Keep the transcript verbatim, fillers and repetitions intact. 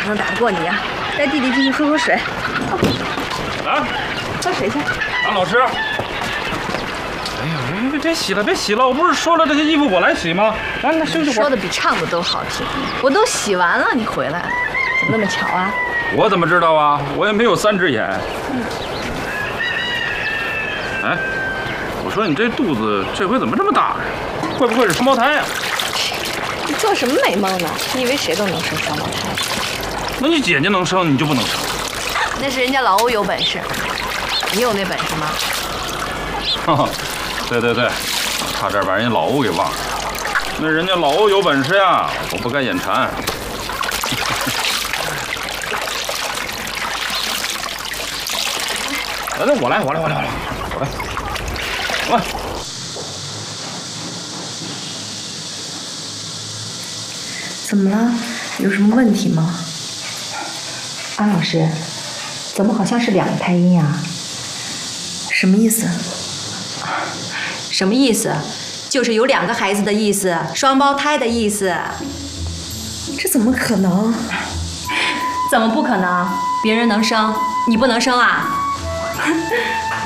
能打得过你啊！带弟弟进去喝口水。 来， 喝水去。 张老师。哎呀，别别洗了，别洗了！我不是说了这些衣服我来洗吗？来，来休息会儿。 说的比唱的都好听。我都洗完了，你回来了，怎么那么巧啊？ 我怎么知道啊？我也没有三只眼。嗯。哎，我说你这肚子这回怎么这么大呀？会不会是双胞胎呀？ 你做什么美梦呢？你以为谁都能生双胞胎？ 那你姐姐能生，你就不能生？ 那是人家老欧有本事，你有那本事吗？ 哈哈，对对对，差点把人家老欧给忘了。那人家老欧有本事呀，我不该眼馋。来，那我来，我来，我来，我来，我来，我来。 怎么了？有什么问题吗？安老师，怎么好像是两个胎音呀？什么意思？ 什么意思？就是有两个孩子的意思，双胞胎的意思。 这怎么可能？ 怎么不可能？别人能生，你不能生啊？